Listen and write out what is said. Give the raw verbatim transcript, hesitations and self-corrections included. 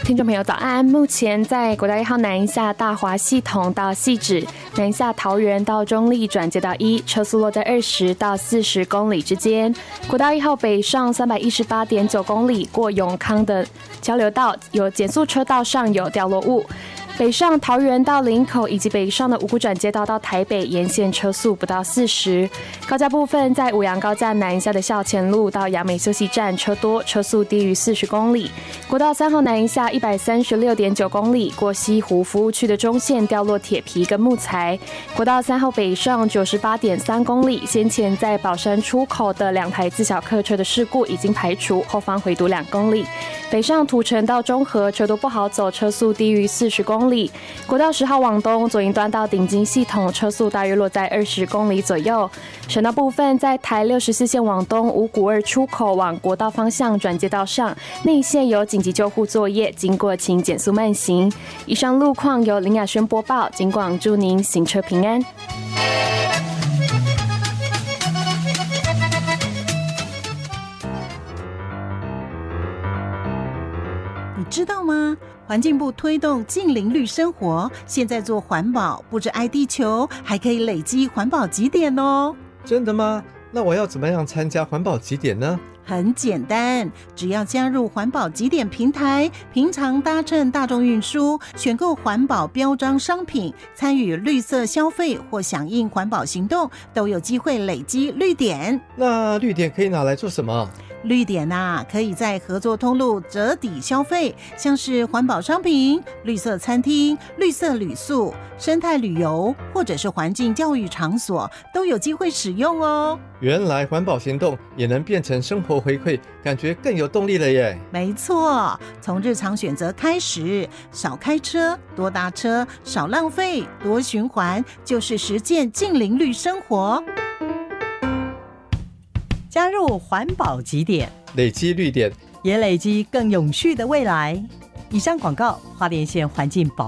听众朋友早安，目前在国道一号南一下大华系统到汐止，南一下桃园到中立转接到一，车速落在二十到四十公里之间。国道一号北上三百一十八点九公里，过永康的交流道有减速车道上有掉落物。北上桃园到林口以及北上的五股转接道到台北沿线车速不到四十。高架部分在五杨高架南下的校前路到杨美休息站车多，车速低于四十公里。国道三号南下一百三十六点九公里，过西湖服务区的中线掉落铁皮跟木材。国道三号北上九十八点三公里，先前在宝山出口的两台自小客车的事故已经排除，后方回堵两公里。北上土城到中和车多不好走，车速低于四十公里。国道十号往东左营端到顶金系统车速大约落在二十公里左右。省道部分在台六十四线往东五股二出口往国道方向转接道上，内线有紧急救护作业，经过请减速慢行。以上路况由林雅轩播报，警广祝您行车平安。 你知道吗？环境部推动净零绿生活，现在做环保不止爱地球，还可以累积环保集点哦。 真的吗？那我要怎么样参加环保集点呢？ 很简单，只要加入环保集点平台，平常搭乘大众运输，选购环保标章商品，参与绿色消费或响应环保行动，都有机会累积绿点。 那绿点可以拿来做什么？ 绿点啊，可以在合作通路折抵消费，像是环保商品、绿色餐厅、绿色旅宿、生态旅游，或者是环境教育场所，都有机会使用哦。 原来环保行动也能变成生活回馈，感觉更有动力了耶。 没错，从日常选择开始，少开车，多搭车，少浪费，多循环，就是实践净零绿生活。 加入环保集点， 累积绿点， 也累积更永续的未来。以上广告，花莲县环境保